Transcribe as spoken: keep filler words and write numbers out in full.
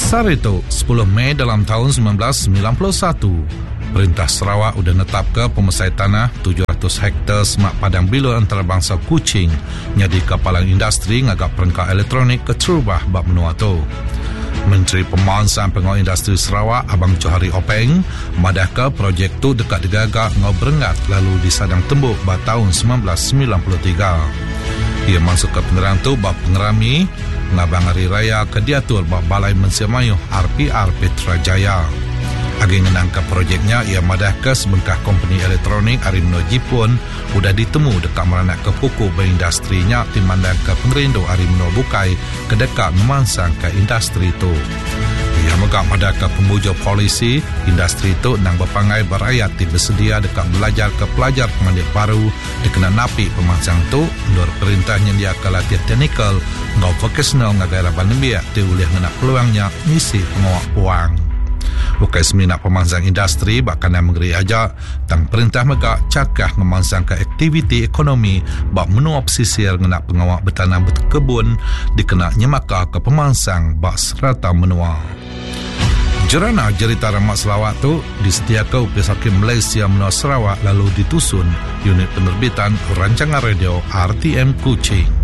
Sarito, sepuluh Mei dalam tahun sembilan belas sembilan puluh satu, Perintah Sarawak sudah netap ke pemesai tanah tujuh ratus hektar semak padang bilu antarabangsa Kuching jadi kapalan industri ngagak perangkat elektronik ke Terubah bab menua tu. Menteri Pemansang Pengawal Industri Sarawak Abang Johari Openg madah ke projek tu dekat digagak ngau berengat lalu disadang tembuk pada tahun sembilan belas sembilan puluh tiga. Ia masuk ke penerang tu bab pengerami ngabang hari raya ke diatur bab Balai Mensimayuh R P R Petrajaya. Agi ngenang ke projeknya, ia madah ke sebengkah kompeni elektronik Arimno Jipun sudah ditemu dekat meranak ke pokok berindustrinya timandang ke pengerindu Arimno Bukai ke dekat memansang ke industri itu. Ia megak madah ke pembujur polisi industri itu nang berpangai berayat di bersedia dekat belajar ke pelajar pengandik baru dikena napi pemansang itu menurut perintahnya dia ke latihan teknikal ngau vocational ngagai raban nembiak diulih ngenak peluangnya ngisi pengawak uang. Bukai seminak pemansang industri bahkan yang mengeri aja tang perintah megak cakah memansang ke aktiviti ekonomi bak menua pesisir ngenak pengawak bertanam berkebun dikena nyemaka ke pemansang bak serata menua. Jerana cerita Ramak Sarawak tu disediakan Upis Hakim Malaysia menua Sarawak lalu ditusun unit penerbitan rancangan radio R T M Kuching.